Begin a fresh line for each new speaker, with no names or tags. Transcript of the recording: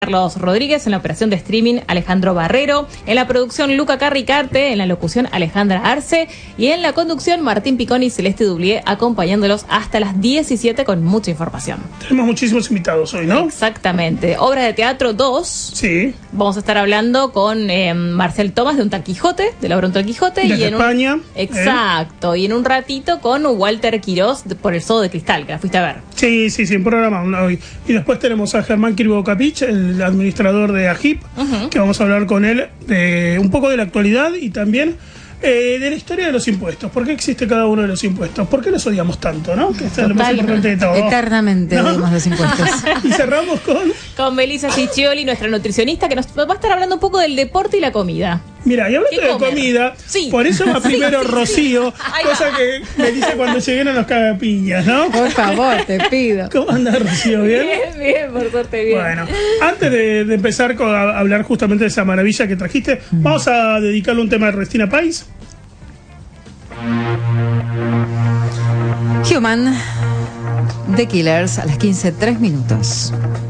Carlos Rodríguez, en la operación de streaming Alejandro Barrero, en la producción Luca Carricarte, en la locución Alejandra Arce y en la conducción Martín Piconi y Celeste Dublié, acompañándolos hasta las 17 con mucha información.
Tenemos muchísimos invitados hoy, ¿no?
Exactamente. Obra de teatro 2.
Sí.
Vamos a estar hablando con Marcel Tomás de Un Tal Quijote, de la obra Un Tal Quijote.
Desde España.
Exacto. Y en un ratito con Walter Quirós por El Zoo de Cristal, que la fuiste a ver.
Sí, un programa hoy. Y después tenemos a Germán Kirbo Capich, el administrador de AGIP, que vamos a hablar con él de un poco de la actualidad y también de la historia de los impuestos. ¿Por qué existe cada uno de los impuestos? ¿Por qué los odiamos tanto, no? Que esto es lo más importante de todo.
Eternamente odiamos los impuestos.
Y cerramos
con Melissa Ciccioli, nuestra nutricionista, que nos va a estar hablando un poco del deporte y la comida.
Mira, y hablando de comida,
sí.
Por eso va primero Rocío, cosa que me dice cuando lleguen a los cagapiñas, ¿no?
Por favor, te pido.
¿Cómo andás, Rocío? ¿Bien?
Bien, por suerte bien.
Bueno, antes de empezar a hablar justamente de esa maravilla que trajiste, vamos a dedicarle un tema a Restina Pais.
Human, The Killers, a las 15:03.